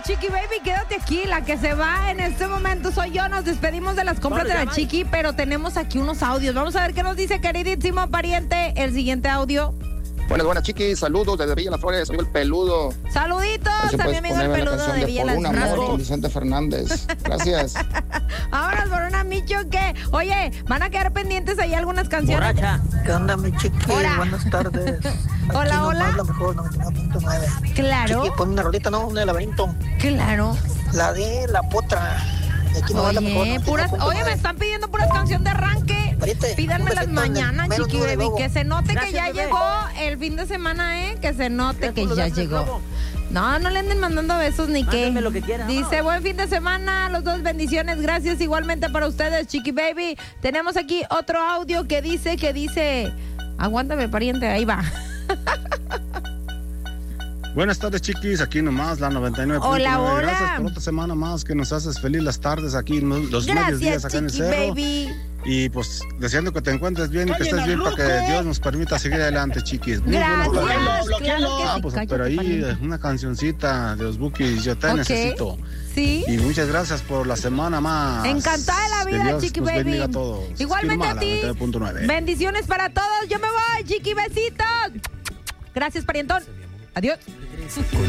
Chiqui Baby, quédate aquí. La que se va en este momento soy yo. Nos despedimos de las compras de la Chiqui, pero tenemos aquí unos audios. Vamos a ver qué nos dice queridísimo pariente. El siguiente audio. Buenas, Chiqui. Saludos desde Villa Las Flores. Soy el Peludo. Saluditos. También me digo el Peludo de Villa Las Flores. Por un amor con Vicente Fernández. Gracias. Vámonos por una Micho que... Oye, van a quedar pendientes ahí algunas canciones. Borracha. ¿Qué onda, mi Chiqui? Hola. Buenas tardes. Hola, hola. La mejor, 99.9. Claro. Chiqui, pon una rolita, ¿no? Una de Laberinto. Claro. La de La Potra. Aquí no va la mejor. Oye, me están pidiendo puras canciones de arranque. Pídanme las mañanas, Chiqui Baby. Que se note que ya llegó el fin de semana, que se note que ya llegó. No le anden mandando besos ni qué. Lo que quieran. Dice, buen fin de semana, los dos bendiciones, gracias igualmente para ustedes, Chiqui Baby. Tenemos aquí otro audio que dice, aguántame, pariente, ahí va. Buenas tardes, Chiquis, aquí nomás, la 99. Hola, hola. Gracias por otra semana más que nos haces feliz las tardes aquí, los medios días acá en el cerro. Baby. Y pues deseando que te encuentres bien y que estés bien para que Dios nos permita seguir adelante, Chiquis. Gracias, claro que sí, pero ahí una cancioncita de los Bukis, yo te necesito. Sí. Y muchas gracias por la semana más. Encantada de la vida, Dios Chiqui nos Baby. bendiga a todos. Igualmente a ti. 99.9. Bendiciones para todos. Yo me voy, Chiqui, besitos. Gracias, parientón. Adiós.